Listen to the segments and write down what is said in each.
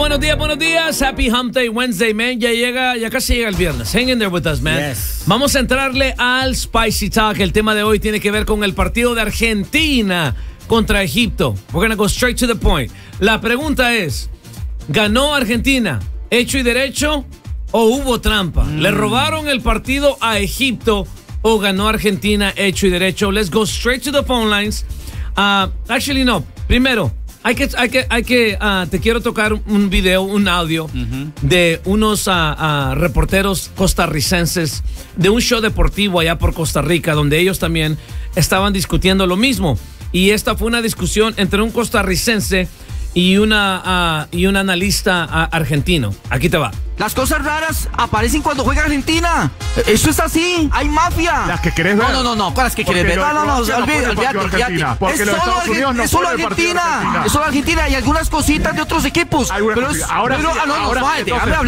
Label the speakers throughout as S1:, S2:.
S1: Buenos días. Happy Hump Day Wednesday, man. Ya casi llega el viernes. Hang in there with us, man.
S2: Yes.
S1: Vamos a entrarle al Spicy Talk. El tema de hoy tiene que ver con el partido de Argentina contra Egipto. We're gonna go straight to the point. La pregunta es, ¿ganó Argentina hecho y derecho o hubo trampa? ¿Le robaron el partido a Egipto o ganó Argentina hecho y derecho? Let's go straight to the phone lines. Actually, no. Primero, te quiero tocar un video, un audio de unos reporteros costarricenses de un show deportivo allá por Costa Rica, donde ellos también estaban discutiendo lo mismo. Y esta fue una discusión entre un costarricense y un analista argentino. Aquí te va.
S3: Las cosas raras aparecen cuando juega Argentina. Eso es así. Hay mafia.
S4: Las que querés ver.
S3: No. ¿Cuáles que querés ver? No, olvídate.
S4: Porque los Estados Unidos no fue el partido de Argentina.
S3: Es solo Argentina y algunas cositas de otros equipos. Déjame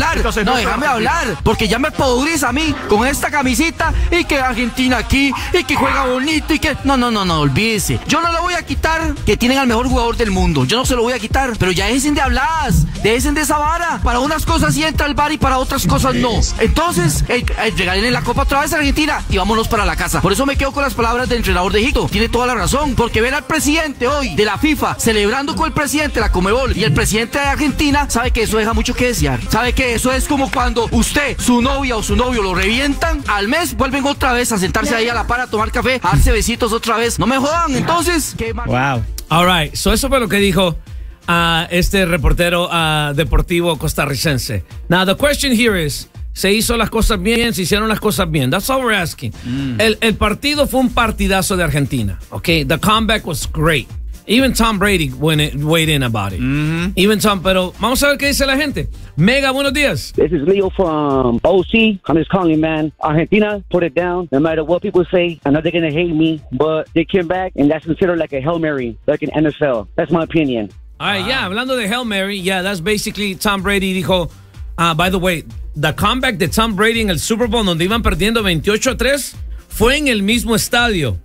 S3: hablar. Porque ya me podrís a mí con esta camisita y que Argentina aquí y que juega bonito y que... No, olvídese. Yo no le voy a quitar que tienen al mejor jugador del mundo. Yo no se lo voy a quitar. Pero ya dejen de hablar. Dejen de esa vara. Para unas cosas sí entra el bar y para otras cosas no. Entonces, regalen la copa otra vez a Argentina y vámonos para la casa. Por eso me quedo con las palabras del entrenador de Egipto. Tiene toda la razón, porque ver al presidente hoy de la FIFA celebrando con el presidente de la Conmebol y el presidente de Argentina, sabe que eso deja mucho que desear. Sabe que eso es como cuando usted, su novia o su novio lo revientan, al mes vuelven otra vez a sentarse ahí a la par a tomar café, a darse besitos otra vez. No me jodan, entonces.
S1: Wow. All right, so eso fue lo que dijo este reportero deportivo costarricense. Now, the question here is, ¿se hizo las cosas bien? ¿Se hicieron las cosas bien? That's all we're asking. El partido fue un partidazo de Argentina, okay? The comeback was great. Even Tom Brady weighed in about it. Even Tom, pero vamos a ver qué dice la gente. Mega, buenos días.
S5: This is Leo from OC. I'm just calling, man. Argentina put it down. No matter what people say, I know they're going to hate me, but they came back, and that's considered like a Hail Mary, like an NFL. That's my opinion.
S1: Yeah, hablando de Hail Mary, that's basically Tom Brady dijo, by the way, the comeback de Tom Brady en el Super Bowl donde iban perdiendo 28-3 fue en el mismo estadio.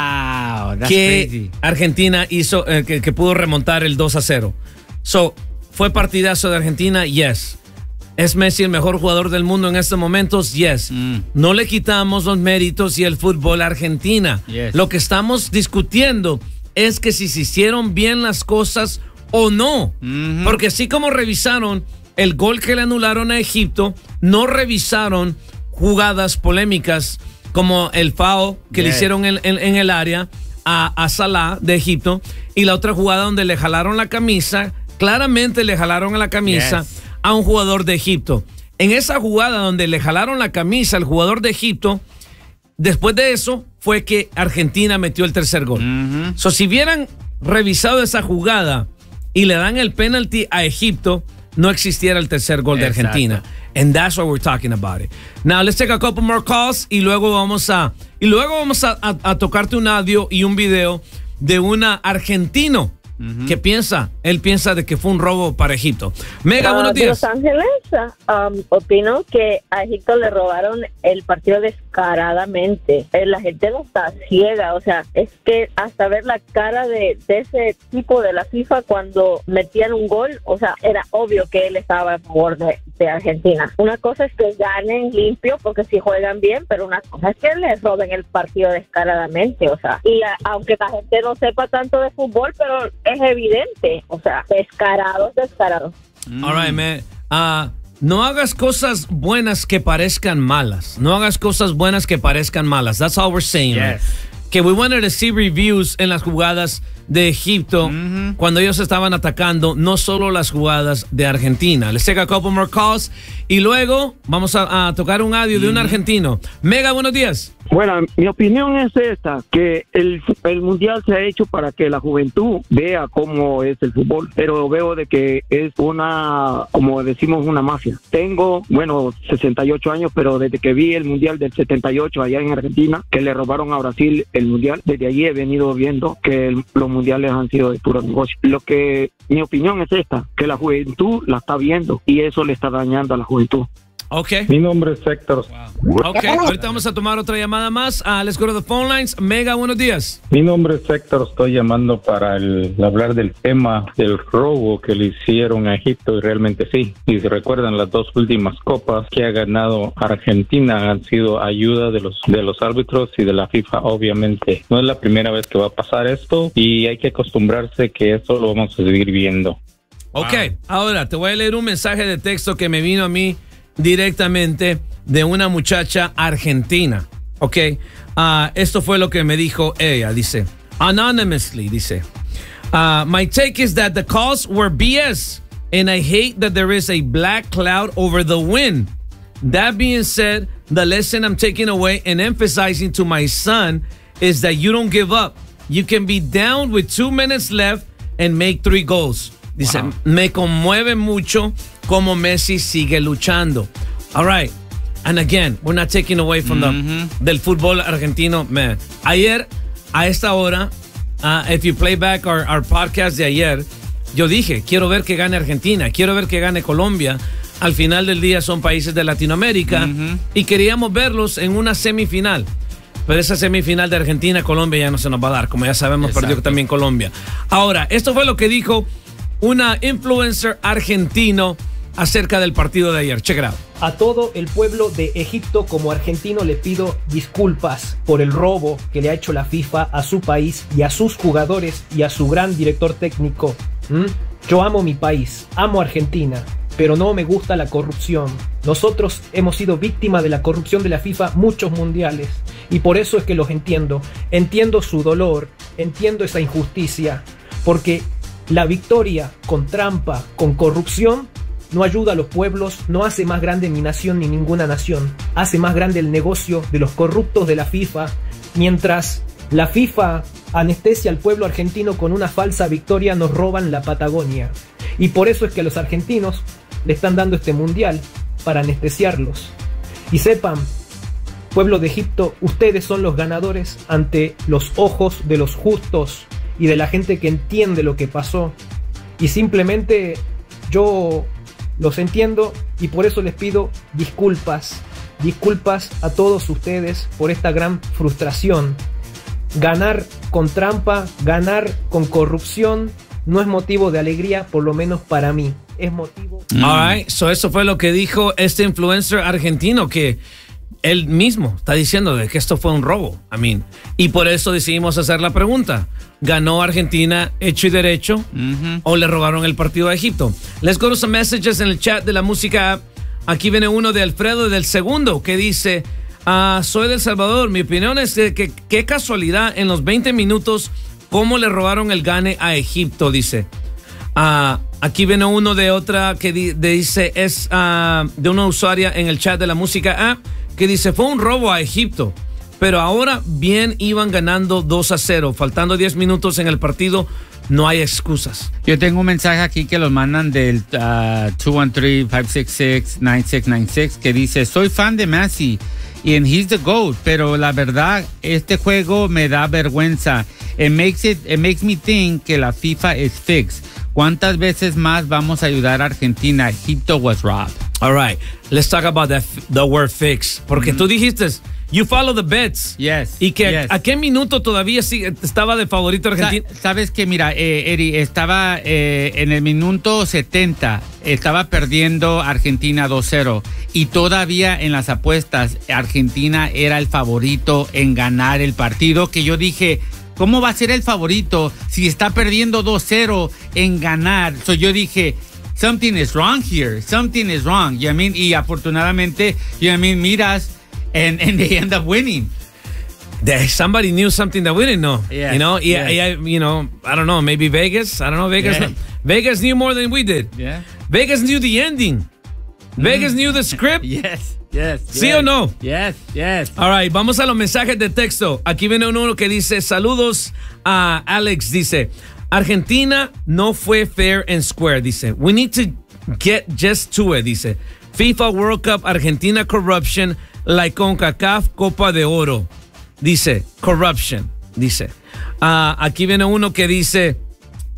S2: Wow, that's
S1: que
S2: crazy.
S1: Argentina hizo, que pudo remontar el 2-0. So, fue partidazo de Argentina, yes. ¿Es Messi el mejor jugador del mundo en estos momentos? Yes. No le quitamos los méritos y el fútbol a Argentina.
S2: Yes.
S1: Lo que estamos discutiendo es que si se hicieron bien las cosas o no. Porque así como revisaron el gol que le anularon a Egipto, no revisaron jugadas polémicas como el foul que le hicieron en el área a Salah de Egipto, y la otra jugada donde le jalaron la camisa, claramente le jalaron la camisa a un jugador de Egipto. En esa jugada donde le jalaron la camisa al jugador de Egipto, después de eso fue que Argentina metió el tercer gol. So, si hubieran revisado esa jugada y le dan el penalty a Egipto, no existiera el tercer gol de Argentina. And that's what we're talking about it. Now, let's take a couple more calls y luego vamos a tocarte un audio y un video de un argentino que él piensa de que fue un robo para Egipto. Mega, buenos días.
S6: Los Ángeles, opino que a Egipto le robaron el partido descaradamente. La gente no está ciega, o sea, es que hasta ver la cara de ese tipo de la FIFA cuando metían un gol, o sea, era obvio que él estaba a favor de Argentina. Una cosa es que ganen limpio porque si juegan bien, pero una cosa es que les roben el partido descaradamente, o sea, y aunque la gente no sepa tanto de fútbol, pero es evidente, o sea, descarado.
S1: All right, man. No hagas cosas buenas que parezcan malas. No hagas cosas buenas que parezcan malas. That's all we're saying.
S2: Yes.
S1: Que we wanted to see reviews en las jugadas de Egipto cuando ellos estaban atacando, no solo las jugadas de Argentina. Let's take a couple more calls y luego vamos a tocar un audio de un argentino. Mega, buenos días.
S5: Bueno, mi opinión es esta, que el mundial se ha hecho para que la juventud vea cómo es el fútbol, pero veo de que es como decimos, una mafia. Tengo, 68 años, pero desde que vi el mundial del 78 allá en Argentina, que le robaron a Brasil el mundial, desde allí he venido viendo que los mundiales han sido de puro negocio. Mi opinión es esta, que la juventud la está viendo y eso le está dañando a la juventud.
S1: Ok.
S2: Mi nombre es Héctor.
S1: Ok, ahorita vamos a tomar otra llamada más. Let's go to the phone lines. Mega, buenos días.
S2: Mi nombre es Héctor, estoy llamando para hablar del tema del robo que le hicieron a Egipto, y realmente sí. Y si recuerdan, las 2 últimas copas que ha ganado Argentina han sido ayuda de los árbitros y de la FIFA, obviamente. No es la primera vez que va a pasar esto y hay que acostumbrarse que eso lo vamos a seguir viendo.
S1: Ok, ahora te voy a leer un mensaje de texto que me vino a mí directamente de una muchacha argentina. Ok, esto fue lo que me dijo ella. Dice, anonymously, dice, my take is that the calls were BS and I hate that there is a black cloud over the win. That being said, the lesson I'm taking away and emphasizing to my son is that you don't give up. You can be down with 2 minutes left and make 3 goals. Dice, me conmueve mucho como Messi sigue luchando. All right. And again, we're not taking away from del fútbol argentino, man. Ayer, a esta hora, if you play back our podcast de ayer, yo dije, quiero ver que gane Argentina, quiero ver que gane Colombia. Al final del día son países de Latinoamérica y queríamos verlos en una semifinal. Pero esa semifinal de Argentina-Colombia ya no se nos va a dar. Como ya sabemos, perdió también Colombia. Ahora, esto fue lo que dijo una influencer argentino acerca del partido de ayer. Check it out.
S7: A todo el pueblo de Egipto como argentino le pido disculpas por el robo que le ha hecho la FIFA a su país y a sus jugadores y a su gran director técnico. Yo amo mi país, amo Argentina, pero no me gusta la corrupción. Nosotros hemos sido víctimas de la corrupción de la FIFA muchos mundiales y por eso es que los entiendo. Entiendo su dolor, entiendo esa injusticia, porque la victoria con trampa, con corrupción, no ayuda a los pueblos, no hace más grande mi nación ni ninguna nación. Hace más grande el negocio de los corruptos de la FIFA, mientras la FIFA anestesia al pueblo argentino con una falsa victoria, nos roban la Patagonia. Y por eso es que a los argentinos le están dando este mundial, para anestesiarlos. Y sepan, pueblo de Egipto, ustedes son los ganadores ante los ojos de los justos y de la gente que entiende lo que pasó. Y simplemente yo los entiendo y por eso les pido disculpas. Disculpas a todos ustedes por esta gran frustración. Ganar con trampa, ganar con corrupción no es motivo de alegría, por lo menos para mí. Es motivo...
S1: All right, so eso fue lo que dijo este influencer argentino, que él mismo está diciendo de que esto fue un robo. Y por eso decidimos hacer la pregunta. ¿Ganó Argentina hecho y derecho o le robaron el partido a Egipto? Let's go to some messages en el chat de la música app. Aquí viene uno de Alfredo del Segundo que dice, soy de El Salvador. Mi opinión es de que qué casualidad en los 20 minutos cómo le robaron el gane a Egipto, dice. Aquí viene uno de otra que dice, es de una usuaria en el chat de la música app que dice, fue un robo a Egipto, pero ahora bien iban ganando 2-0, faltando 10 minutos en el partido, no hay excusas.
S8: Yo tengo un mensaje aquí que los mandan del 213-566-9696 que dice, soy fan de Messi y he's the GOAT, pero la verdad, este juego me da vergüenza. It makes me think que la FIFA is fixed. ¿Cuántas veces más vamos a ayudar a Argentina? Egipto was robbed.
S1: All right, let's talk about the word fix. Porque tú dijiste, you follow the bets.
S8: Yes.
S1: Y que
S8: yes.
S1: ¿a qué minuto todavía estaba de favorito Argentina?
S8: Sabes que, mira, Eri, estaba en el minuto 70, estaba perdiendo Argentina 2-0. Y todavía en las apuestas, Argentina era el favorito en ganar el partido. Que yo dije, ¿cómo va a ser el favorito si está perdiendo 2-0 en ganar? So yo dije, something is wrong here. Something is wrong. You know what I mean? Y afortunadamente, you know what I mean, miras, and they end up winning.
S1: Somebody knew something that we didn't know.
S8: Yeah,
S1: you know?
S8: yeah.
S1: You know, I don't know, maybe Vegas. I don't know, Vegas.
S8: Yeah.
S1: Vegas knew more than we did.
S8: Yeah.
S1: Vegas knew the ending. Vegas knew the script.
S8: Yes.
S1: ¿Sí o no?
S8: Yes.
S1: All right, vamos a los mensajes de texto. Aquí viene uno que dice, saludos a Alex, dice, Argentina no fue fair and square, dice, we need to get just to it, dice, FIFA World Cup, Argentina corruption, like CONCACAF Copa de Oro, dice, corruption, dice. Aquí viene uno que dice,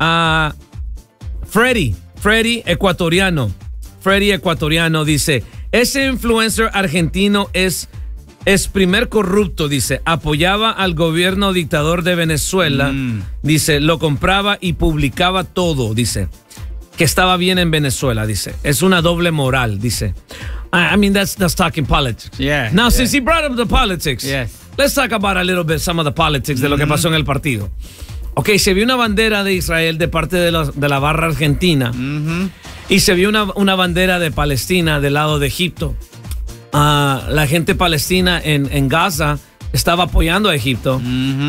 S1: Freddy ecuatoriano, dice, ese influencer argentino es primer corrupto, dice. Apoyaba al gobierno dictador de Venezuela. Dice, lo compraba y publicaba todo, dice. Que estaba bien en Venezuela, dice. Es una doble moral, dice. I mean, that's talking politics.
S8: Yeah.
S1: Now, since he brought up the politics,
S8: Yes.
S1: let's talk about a little bit some of the politics de lo que pasó en el partido. Ok, se vio una bandera de Israel de parte de la barra argentina. Y se vio una bandera de Palestina del lado de Egipto. La gente palestina en Gaza estaba apoyando a Egipto.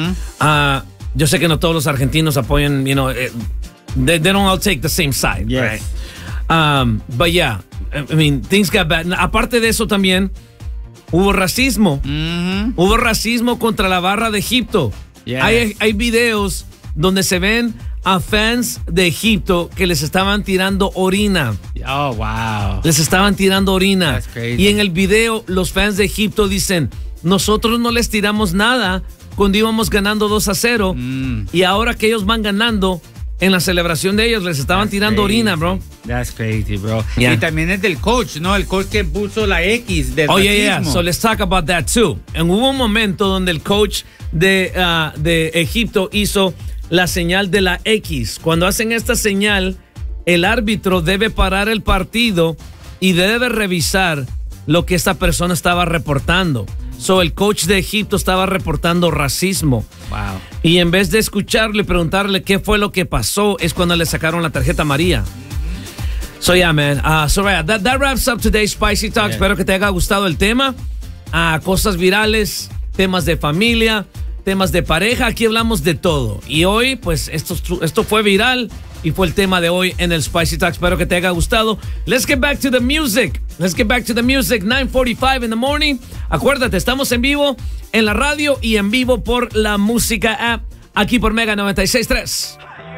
S1: Yo sé que no todos los argentinos apoyan, you know, they don't all take the same side,
S8: Yes.
S1: right? But yeah, I mean, things got bad. Aparte de eso también, hubo racismo. Hubo racismo contra la barra de Egipto.
S8: Yes.
S1: Hay videos donde se ven a fans de Egipto que les estaban tirando orina.
S8: Oh, wow.
S1: Les estaban tirando orina.
S8: That's crazy.
S1: Y en el video, los fans de Egipto dicen, nosotros no les tiramos nada cuando íbamos ganando 2-0. Y ahora que ellos van ganando, en la celebración de ellos les estaban tirando orina, bro.
S8: That's crazy, bro.
S1: Yeah.
S8: Y también es del coach, ¿no? El coach que puso la X del racismo.
S1: Yeah. So let's talk about that too. Hubo un momento donde el coach de Egipto hizo la señal de la X. Cuando hacen esta señal, el árbitro debe parar el partido y debe revisar lo que esta persona estaba reportando. So, el coach de Egipto estaba reportando racismo.
S8: Wow.
S1: Y en vez de escucharle y preguntarle qué fue lo que pasó, es cuando le sacaron la tarjeta amarilla. So, yeah, man. So, yeah, that wraps up today's Spicy Talk.
S8: Yeah.
S1: Espero que te haya gustado el tema. Cosas virales, temas de familia, temas de pareja. Aquí hablamos de todo. Y hoy, pues, esto fue viral y fue el tema de hoy en el Spicy Talk. Espero que te haya gustado. Let's get back to the music. 9:45 in the morning. Acuérdate, estamos en vivo en la radio y en vivo por la música app. Aquí por Mega 96.3.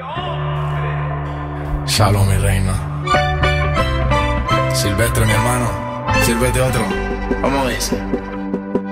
S9: Shalom, mi reina. Silvestre, mi hermano. Sírvete otro. Vamos a ver.